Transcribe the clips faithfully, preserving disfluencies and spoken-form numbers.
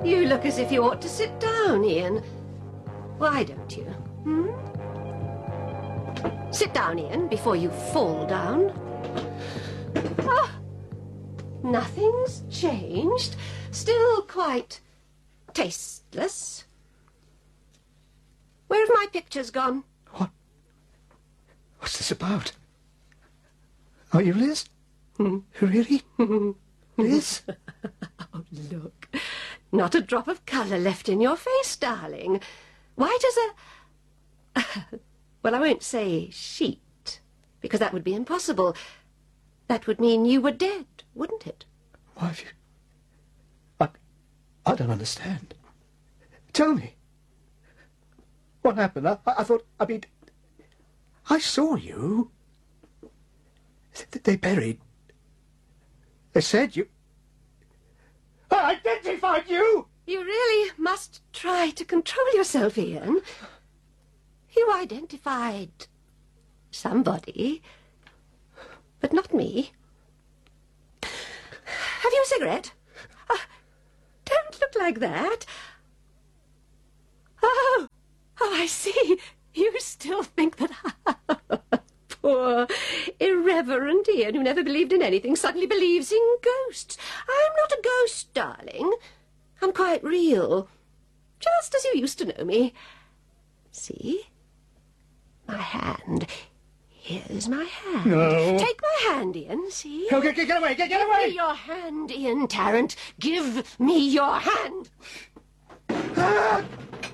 You look as if you ought to sit down, Ian. Why don't you? Hmm? Sit down, Ian, before you fall down. Oh, nothing's changed. Still quite tasteless. Where have my pictures gone? What? What's this about? Are you Liz? Hmm. Really? Liz? Oh, look. Not a drop of colour left in your face, darling. White as a... Well, I won't say sheet, because that would be impossible. That would mean you were dead, wouldn't it? Why have you... I... I don't understand. Tell me. What happened? I, I thought... I mean... I saw you. They buried... They said you... I identified you! You really must try to control yourself, Ian. You identified somebody, but not me. Have you a cigarette? Uh, don't look like that. Oh, oh, I see. You still think that... Poor, irreverent Ian, who never believed in anything, suddenly believes in ghosts. I'm not a ghost, darling. I'm quite real, just as you used to know me. See? My hand. Here's my hand. No. Take my hand, Ian, see? Go, get, get, get away, get, get Give away! me your hand, Ian Tarrant. Give me your hand. Ah!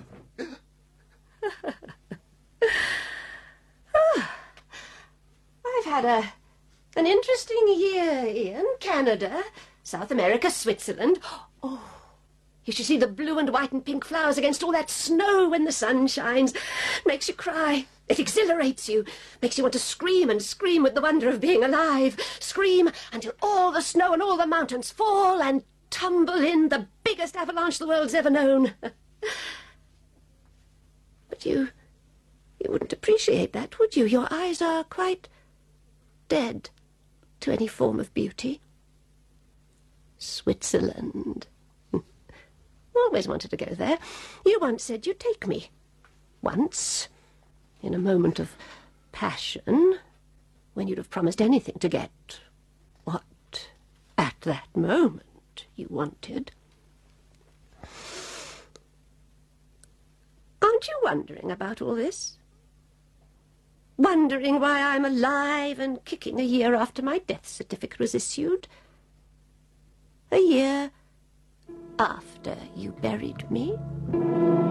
I've had a an interesting year, Ian. Canada, South America, Switzerland. Oh, you should see the blue and white and pink flowers against all that snow when the sun shines. Makes you cry. It exhilarates you. Makes you want to scream and scream with the wonder of being alive. Scream until all the snow and all the mountains fall and tumble in the biggest avalanche the world's ever known. But you... you wouldn't appreciate that, would you? Your eyes are quite... dead to any form of beauty. Switzerland. Always wanted to go there. You once said you'd take me. Once. In a moment of passion. When you'd have promised anything to get what, at that moment, you wanted. Aren't you wondering about all this? Wondering why I'm alive and kicking a year after my death certificate was issued? A year after you buried me?